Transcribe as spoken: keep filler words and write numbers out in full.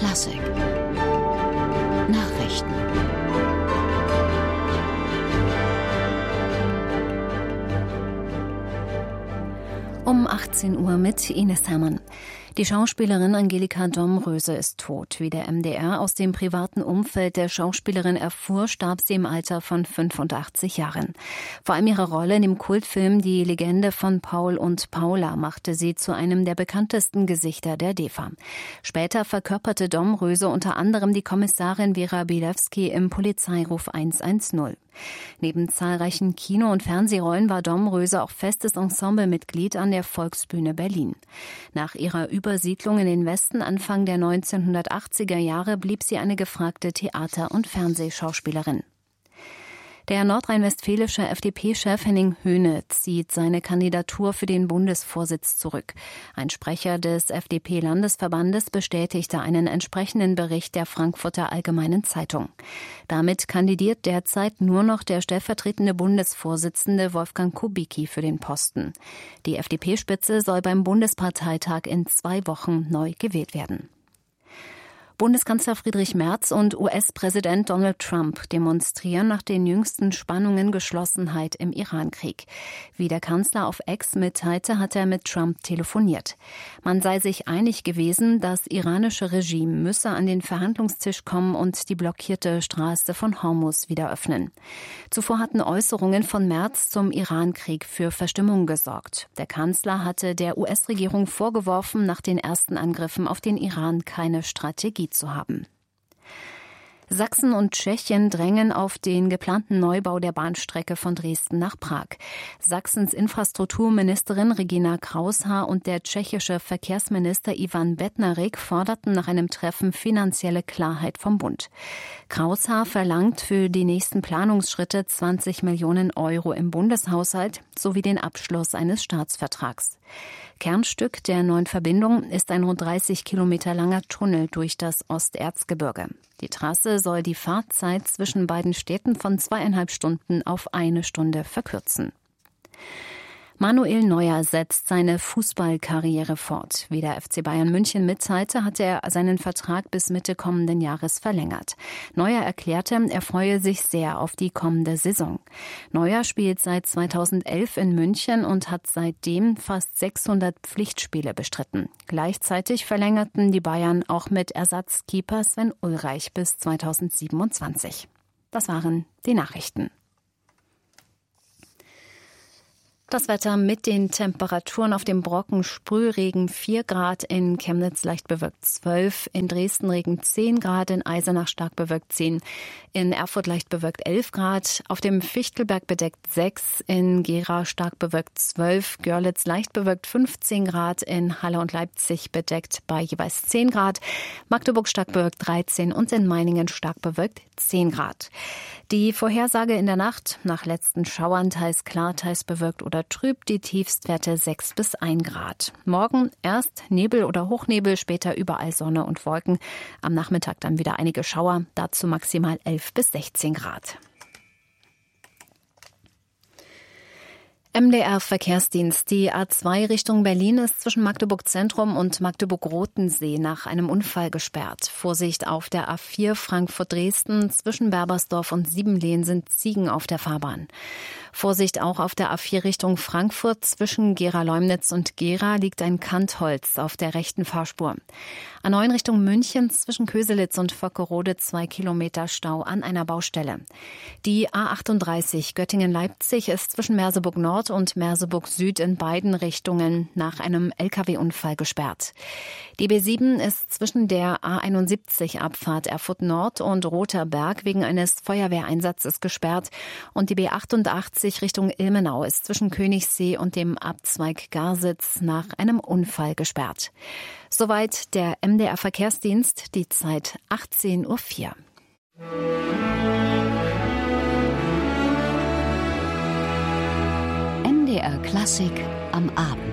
Klassik Nachrichten. Um achtzehn Uhr mit Ines Hermann. Die Schauspielerin Angelika Domröse ist tot. Wie der M D R aus dem privaten Umfeld der Schauspielerin erfuhr, starb sie im Alter von fünfundachtzig Jahren. Vor allem ihre Rolle in dem Kultfilm Die Legende von Paul und Paula machte sie zu einem der bekanntesten Gesichter der D E F A. Später verkörperte Domröse unter anderem die Kommissarin Vera Bilewski im Polizeiruf hundertzehn. Neben zahlreichen Kino- und Fernsehrollen war Domröse auch festes Ensemblemitglied an der Volksbühne Berlin. Nach ihrer Übersiedlung in den Westen Anfang der neunzehnhundertachtziger Jahre blieb sie eine gefragte Theater- und Fernsehschauspielerin. Der nordrhein-westfälische F D P-Chef Henning Höhne zieht seine Kandidatur für den Bundesvorsitz zurück. Ein Sprecher des F D P-Landesverbandes bestätigte einen entsprechenden Bericht der Frankfurter Allgemeinen Zeitung. Damit kandidiert derzeit nur noch der stellvertretende Bundesvorsitzende Wolfgang Kubicki für den Posten. Die F D P-Spitze soll beim Bundesparteitag in zwei Wochen neu gewählt werden. Bundeskanzler Friedrich Merz und U S-Präsident Donald Trump demonstrieren nach den jüngsten Spannungen Geschlossenheit im Iran-Krieg. Wie der Kanzler auf X mitteilte, hat er mit Trump telefoniert. Man sei sich einig gewesen, das iranische Regime müsse an den Verhandlungstisch kommen und die blockierte Straße von Hormuz wieder öffnen. Zuvor hatten Äußerungen von Merz zum Iran-Krieg für Verstimmung gesorgt. Der Kanzler hatte der U S-Regierung vorgeworfen, nach den ersten Angriffen auf den Iran keine Strategie zu haben. Sachsen und Tschechien drängen auf den geplanten Neubau der Bahnstrecke von Dresden nach Prag. Sachsens Infrastrukturministerin Regina Kraushaar und der tschechische Verkehrsminister Ivan Bednarik forderten nach einem Treffen finanzielle Klarheit vom Bund. Kraushaar verlangt für die nächsten Planungsschritte zwanzig Millionen Euro im Bundeshaushalt sowie den Abschluss eines Staatsvertrags. Kernstück der neuen Verbindung ist ein rund dreißig Kilometer langer Tunnel durch das Osterzgebirge. Die Trasse soll die Fahrzeit zwischen beiden Städten von zweieinhalb Stunden auf eine Stunde verkürzen. Manuel Neuer setzt seine Fußballkarriere fort. Wie der F C Bayern München mitteilte, hatte er seinen Vertrag bis Mitte kommenden Jahres verlängert. Neuer erklärte, er freue sich sehr auf die kommende Saison. Neuer spielt seit zweitausendelf in München und hat seitdem fast sechshundert Pflichtspiele bestritten. Gleichzeitig verlängerten die Bayern auch mit Ersatzkeeper Sven Ulreich bis zweitausendsiebenundzwanzig. Das waren die Nachrichten. Das Wetter mit den Temperaturen auf dem Brocken: Sprühregen vier Grad, in Chemnitz leicht bewölkt zwölf, in Dresden Regen zehn Grad, in Eisenach stark bewölkt zehn, in Erfurt leicht bewölkt elf Grad, auf dem Fichtelberg bedeckt sechs, in Gera stark bewölkt zwölf, Görlitz leicht bewölkt fünfzehn Grad, in Halle und Leipzig bedeckt bei jeweils zehn Grad, Magdeburg stark bewölkt dreizehn und in Meiningen stark bewölkt zehn Grad. Die Vorhersage in der Nacht: nach letzten Schauern teils klar, teils bewölkt oder trüb, die Tiefstwerte sechs bis ein Grad. Morgen erst Nebel oder Hochnebel, später überall Sonne und Wolken. Am Nachmittag dann wieder einige Schauer, dazu maximal elf bis sechzehn Grad. M D R-Verkehrsdienst. Die A zwei Richtung Berlin ist zwischen Magdeburg Zentrum und Magdeburg-Rotensee nach einem Unfall gesperrt. Vorsicht auf der A vier Frankfurt-Dresden. Zwischen Berbersdorf und Siebenlehen sind Ziegen auf der Fahrbahn. Vorsicht auch auf der A vier Richtung Frankfurt. Zwischen Gera-Leumnitz und Gera liegt ein Kantholz auf der rechten Fahrspur. A neun Richtung München zwischen Köselitz und Vockerode zwei Kilometer Stau an einer Baustelle. Die A achtunddreißig Göttingen-Leipzig ist zwischen Merseburg Nord und Merseburg Süd in beiden Richtungen nach einem L K W-Unfall gesperrt. Die B sieben ist zwischen der A einundsiebzig Abfahrt Erfurt Nord und Rother Berg wegen eines Feuerwehreinsatzes gesperrt und die B achtundachtzig Richtung Ilmenau ist zwischen Königssee und dem Abzweig Garsitz nach einem Unfall gesperrt. Soweit der M D R-Verkehrsdienst, die Zeit achtzehn Uhr vier. M D R Klassik am Abend.